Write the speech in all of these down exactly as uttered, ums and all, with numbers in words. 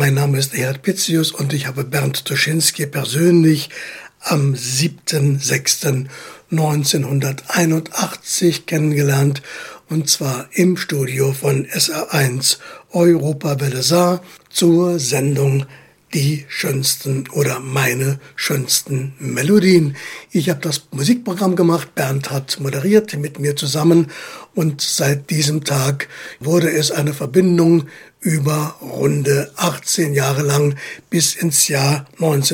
Mein Name ist Erhard Pitzius und ich habe Bernd Tuschinski persönlich am siebten sechsten neunzehnhunderteinundachtzig kennengelernt, und zwar im Studio von S R eins Europawelle Saar zur Sendung Die schönsten oder meine schönsten Melodien. Ich habe das Musikprogramm gemacht, Bernd hat moderiert mit mir zusammen, und seit diesem Tag wurde es eine Verbindung über runde achtzehn Jahre lang bis ins Jahr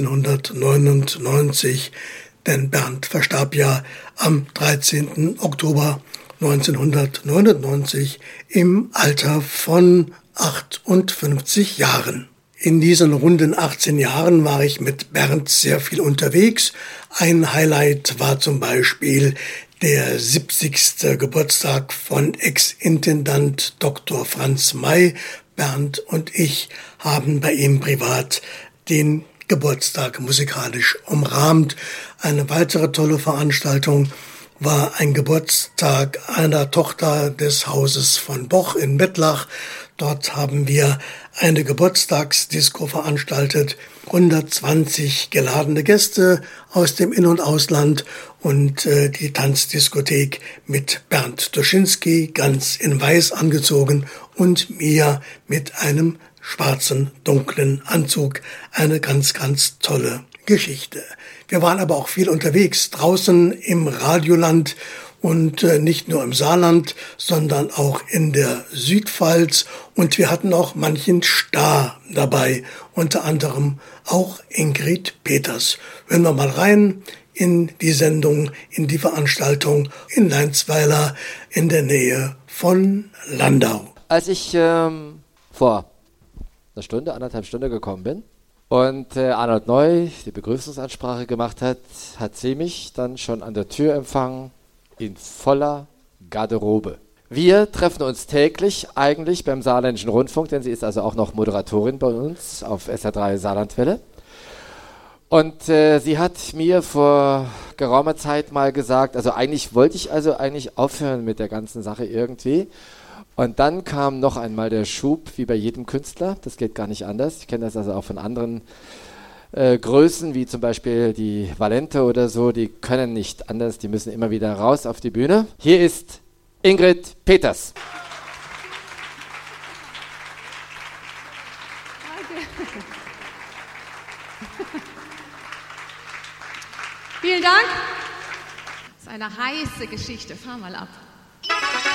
neunzehnhundertneunundneunzig, denn Bernd verstarb ja am dreizehnten Oktober neunzehnhundertneunundneunzig im Alter von achtundfünfzig Jahren. In diesen runden achtzehn Jahren war ich mit Bernd sehr viel unterwegs. Ein Highlight war zum Beispiel der siebzigste Geburtstag von Ex-Intendant Doktor Franz May. Bernd und ich haben bei ihm privat den Geburtstag musikalisch umrahmt. Eine weitere tolle Veranstaltung war ein Geburtstag einer Tochter des Hauses von Boch in Bettlach. Dort haben wir eine Geburtstagsdisco veranstaltet, hundertzwanzig geladene Gäste aus dem In- und Ausland und äh, die Tanzdiskothek mit Bernd Tuschinski ganz in weiß angezogen und mir mit einem schwarzen, dunklen Anzug. Eine ganz, ganz tolle Geschichte. Wir waren aber auch viel unterwegs, draußen im Radioland und äh, nicht nur im Saarland, sondern auch in der Südpfalz. Und wir hatten auch manchen Star dabei, unter anderem auch Ingrid Peters. Hören wir mal rein in die Sendung, in die Veranstaltung in Leinsweiler in der Nähe von Landau. Als ich ähm, vor einer Stunde, anderthalb Stunde gekommen bin und äh, Arnold Neu die Begrüßungsansprache gemacht hat, hat sie mich dann schon an der Tür empfangen in voller Garderobe. Wir treffen uns täglich eigentlich beim Saarländischen Rundfunk, denn sie ist also auch noch Moderatorin bei uns auf S R drei Saarlandwelle. Und äh, sie hat mir vor geraumer Zeit mal gesagt, also eigentlich wollte ich also eigentlich aufhören mit der ganzen Sache irgendwie. Und dann kam noch einmal der Schub, wie bei jedem Künstler, das geht gar nicht anders. Ich kenne das also auch von anderen äh, Größen, wie zum Beispiel die Valente oder so, die können nicht anders, die müssen immer wieder raus auf die Bühne. Hier ist Ingrid Peters. Vielen Dank. Das ist eine heiße Geschichte. Fahr mal ab.